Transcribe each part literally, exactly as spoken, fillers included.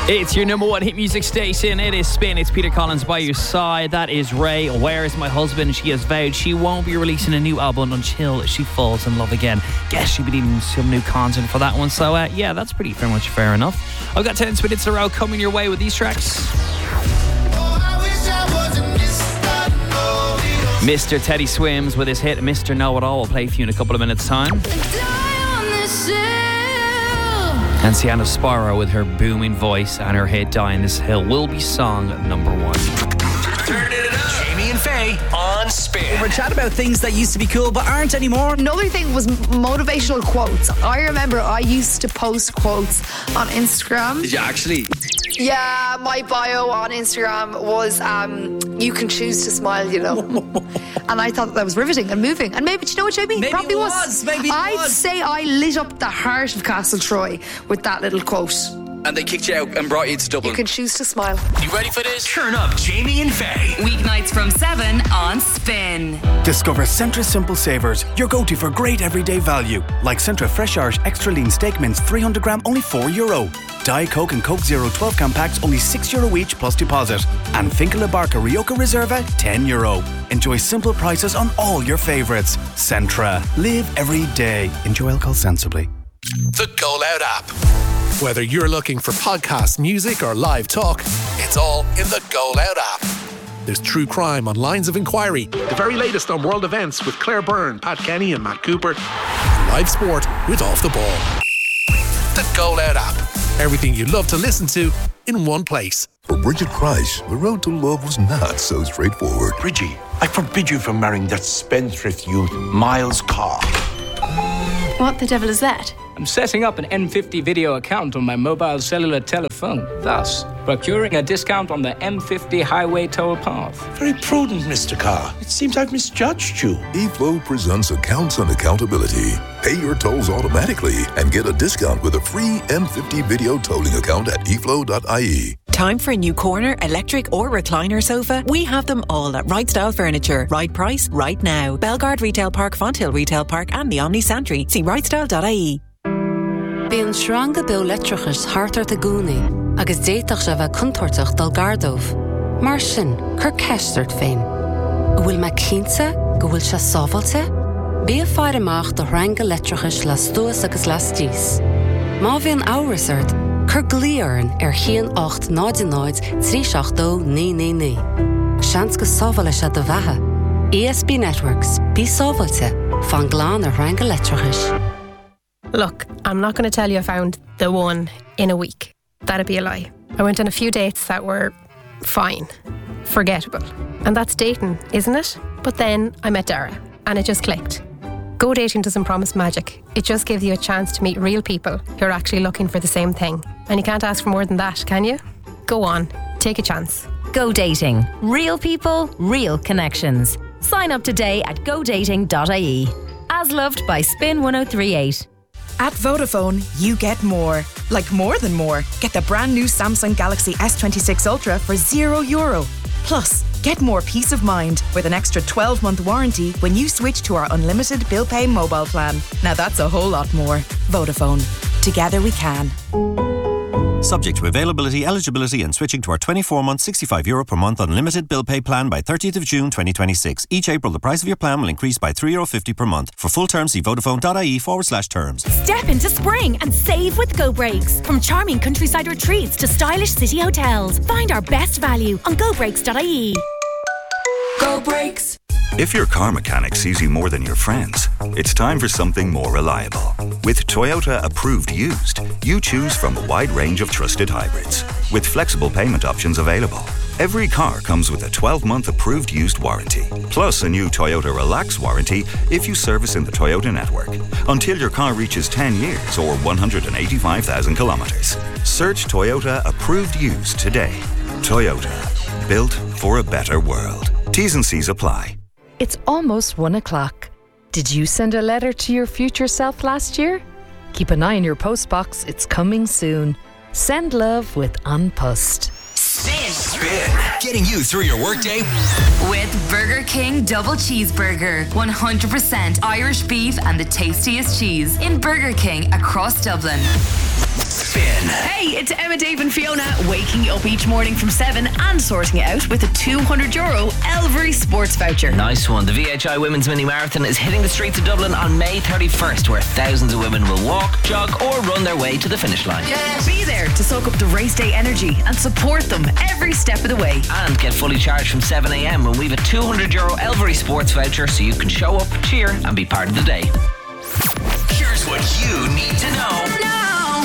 It's your number one hit music station. It is Spin. It's Peter Collins by your side. That is Ray. Where is my husband? She has vowed she won't be releasing a new album until she falls in love again. Guess she'll be needing some new content for that one. So, uh, yeah, that's pretty very much fair enough. I've got ten minutes in a row coming your way with these tracks. Mister Teddy Swims with his hit Mister Know-It-All will play for you in a couple of minutes' time. And Sienna Sparrow with her booming voice and her hit Die on This Hill will be song number one. Turn it up. Jamie and Faye on Spin. We're chatting about things that used to be cool but aren't anymore. Another thing was motivational quotes. I remember I used to post quotes on Instagram. Did you actually? Yeah, my bio on Instagram was um, you can choose to smile, you know. And I thought that was riveting and moving. And maybe, do you know what, Jamie? Maybe Probably it was. was. Maybe it I'd was. say I lit up the heart of Castle Troy with that little quote. And they kicked you out and brought you to Dublin. You can choose to smile. You ready for this? Turn up Jamie and Faye. Weeknights from seven on Spin. Discover Centra Simple Savers, your go-to for great everyday value. Like Centra Fresh Irish Extra Lean Steak Mince three hundred gram, only four euro. Diet Coke and Coke Zero twelve can packs, only six euro each plus deposit. And Finca La Barca Rioja Reserva, ten euro. Enjoy simple prices on all your favourites. Centra. Live every day. Enjoy alcohol sensibly. The Go Loud app. Whether you're looking for podcasts, music, or live talk, it's all in the Go Loud app. There's true crime on Lines of Inquiry, the very latest on world events with Claire Byrne, Pat Kenny, and Matt Cooper, and live sport with Off the Ball. The Go Loud app. Everything you love to listen to in one place. For Bridget Price, the road to love was not so straightforward. Bridgie, I forbid you from marrying that spendthrift youth, Miles Carr. What the devil is that? I'm setting up an N fifty video account on my mobile cellular telephone, thus procuring a discount on the M fifty highway toll path. Very prudent, Mister Carr. It seems I've misjudged you. eFlow presents Accounts and Accountability. Pay your tolls automatically and get a discount with a free M fifty video tolling account at e flow dot I E. Time for a new corner, electric or recliner sofa? We have them all at Right Style Furniture. Right price, right now. Belgard Retail Park, Fonthill Retail Park and the Omni Santry. See right style dot I E. Bíonn sranga bio letrachas hartar a gúnaí, agus déitach se bheith contortach dal gardómh. Mar sin, cur ceistart féin. Bhfuil me cínte go bhfuil se sábhailte? Bí a fear amach do ranga letrachas las duas agus las dís. Má bhíonn áras cur glíoran ar chéan ocht náid náid trí seach dó ní ní ní. Seans go sábhaile se do bheithe. E S B Networks, bí sábhailte, fan glán a ranga letrachas. Look, I'm not going to tell you I found the one in a week. That'd be a lie. I went on a few dates that were fine, forgettable. And that's dating, isn't it? But then I met Dara, and it just clicked. Go dating doesn't promise magic. It just gives you a chance to meet real people who are actually looking for the same thing. And you can't ask for more than that, can you? Go on, take a chance. Go dating. Real people, real connections. Sign up today at go dating dot I E. As loved by Spin one oh three point eight. At Vodafone, you get more. Like more than more. Get the brand new Samsung Galaxy S twenty-six Ultra for zero euro. Plus, get more peace of mind with an extra twelve month warranty when you switch to our unlimited bill pay mobile plan. Now that's a whole lot more. Vodafone. Together we can. Subject to availability, eligibility and switching to our twenty-four month sixty-five euro per month unlimited bill pay plan by thirtieth of June twenty twenty-six. Each April the price of your plan will increase by three euro fifty per month. For full terms see vodafone.ie forward slash terms. Step into spring and save with Go Breaks. From charming countryside retreats to stylish city hotels. Find our best value on go breaks dot I E. Go Breaks. If your car mechanic sees you more than your friends, it's time for something more reliable. With Toyota Approved Used, you choose from a wide range of trusted hybrids, with flexible payment options available. Every car comes with a twelve month approved used warranty, plus a new Toyota Relax warranty if you service in the Toyota network, until your car reaches ten years or one hundred eighty-five thousand kilometres. Search Toyota Approved Used today. Toyota, built for a better world. T's and C's apply. It's almost one o'clock. Did you send a letter to your future self last year? Keep an eye on your postbox. It's coming soon. Send love with An Post. Spin. Spin. Getting you through your workday. With Burger King Double Cheeseburger. one hundred percent Irish beef and the tastiest cheese in Burger King across Dublin. Spin. Hey, Hey, it's Emma, Dave and Fiona, waking you up each morning from seven and sorting it out with a two hundred euro Elvery sports voucher. Nice one. The V H I Women's Mini Marathon is hitting the streets of Dublin on May thirty-first, where thousands of women will walk, jog or run their way to the finish line. Yes. Be there to soak up the race day energy and support them every step of the way. And get fully charged from seven a.m. when we have a two hundred euro Elvery sports voucher, so you can show up, cheer and be part of the day. Here's what you need to know. Now.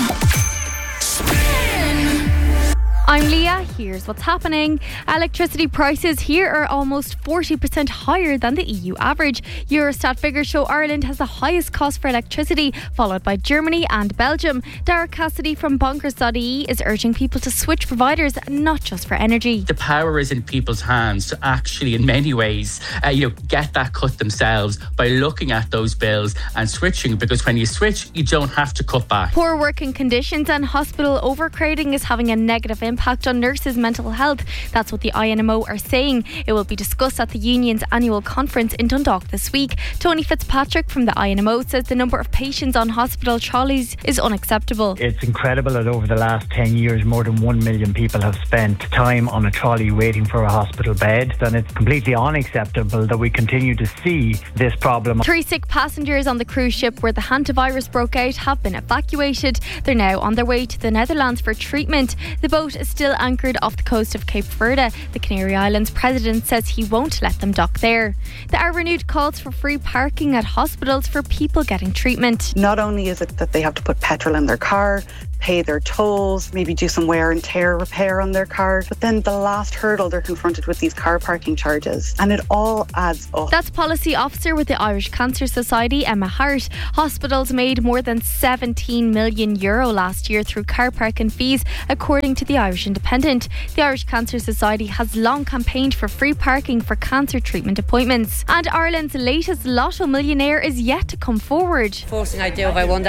I'm Leah. Here's what's happening. Electricity prices here are almost forty percent higher than the E U average. Eurostat figures show Ireland has the highest cost for electricity, followed by Germany and Belgium. Dara Cassidy from bonkers dot I E is urging people to switch providers, not just for energy. The power is in people's hands to actually, in many ways, uh, you know, get that cut themselves by looking at those bills and switching, because when you switch, you don't have to cut back. Poor working conditions and hospital overcrowding is having a negative impact on nurses' mental health. That's what the I N M O are saying. It will be discussed at the union's annual conference in Dundalk this week. Tony Fitzpatrick from the I N M O says the number of patients on hospital trolleys is unacceptable. It's incredible that over the last ten years more than one million people have spent time on a trolley waiting for a hospital bed, and it's completely unacceptable that we continue to see this problem. Three sick passengers on the cruise ship where the hantavirus broke out have been evacuated. They're now on their way to the Netherlands for treatment. The boat is still anchored off the coast of Cape Verde. The Canary Islands president says he won't let them dock there. There are renewed calls for free parking at hospitals for people getting treatment. Not only is it that they have to put petrol in their car, pay their tolls, maybe do some wear and tear repair on their car, but then the last hurdle, they're confronted with these car parking charges, and it all adds up. That's Policy Officer with the Irish Cancer Society, Emma Hart. Hospitals made more than seventeen million euro last year through car parking fees, according to the Irish Independent. The Irish Cancer Society has long campaigned for free parking for cancer treatment appointments. And Ireland's latest lotto millionaire is yet to come forward. First thing I do if I won that